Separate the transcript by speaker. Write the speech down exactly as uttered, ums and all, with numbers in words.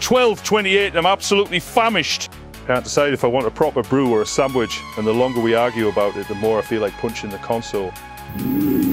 Speaker 1: twelve twenty-eight, I'm absolutely famished. Can't decide if I want a proper brew or a sandwich, and the longer we argue about it, the more I feel like punching the console.